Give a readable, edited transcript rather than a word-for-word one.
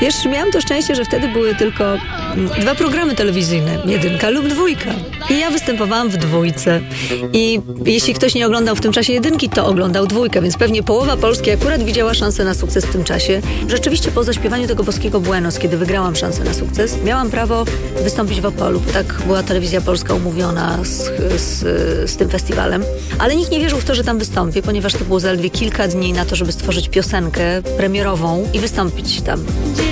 Wiesz, miałam to szczęście, że wtedy były tylko 2 programy telewizyjne, 1 lub 2. I ja występowałam w 2. I jeśli ktoś nie oglądał w tym czasie 1, to oglądał 2, więc pewnie połowa Polski akurat widziała szansę na sukces w tym czasie. Rzeczywiście po zaśpiewaniu tego boskiego Buenos, kiedy wygrałam szansę na sukces, miałam prawo wystąpić w Opolu, bo tak była telewizja polska umówiona z tym festiwalem. Ale nikt nie wierzył w to, że tam wystąpię, ponieważ to było zaledwie kilka dni na to, żeby stworzyć piosenkę premierową i wystąpić tam.